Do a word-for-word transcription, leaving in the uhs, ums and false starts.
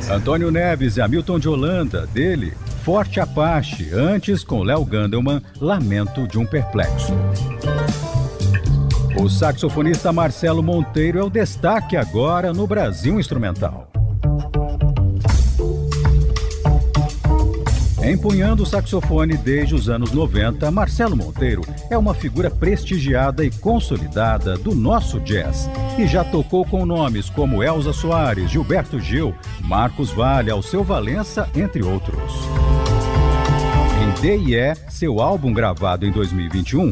Antônio Neves e Hamilton de Holanda, dele, Forte Apache, antes com Léo Gandelman, Lamento de um Perplexo. O saxofonista Marcelo Monteiro é o destaque agora no Brasil Instrumental. Empunhando o saxofone desde os anos noventa, Marcelo Monteiro é uma figura prestigiada e consolidada do nosso jazz e já tocou com nomes como Elza Soares, Gilberto Gil, Marcos Valle, Alceu Valença, entre outros. Em D e E, seu álbum gravado em dois mil e vinte e um,